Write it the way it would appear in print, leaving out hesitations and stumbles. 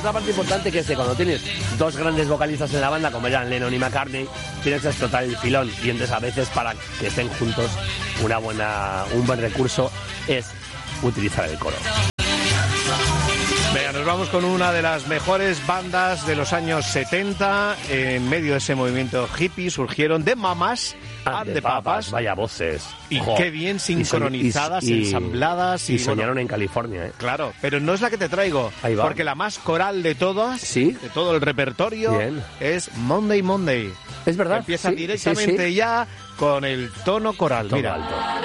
otra parte importante que es que cuando tienes dos grandes vocalistas en la banda, como eran Lennon y McCartney, tienes que explotar el filón. Y entonces a veces para que estén juntos un buen recurso es utilizar el coro. Venga, nos vamos con una de las mejores bandas de los años 70. En medio de ese movimiento hippie surgieron The Mamas and the Papas. Vaya voces. Y qué bien sincronizadas, ensambladas. Y soñaron en California, ¿eh? Claro, pero no es la que te traigo. Ahí va. Porque la más coral de todas, ¿sí? De todo el repertorio, bien. Es Monday Monday. Es verdad. Empieza directamente ya con el tono coral. Todo mira. Alto.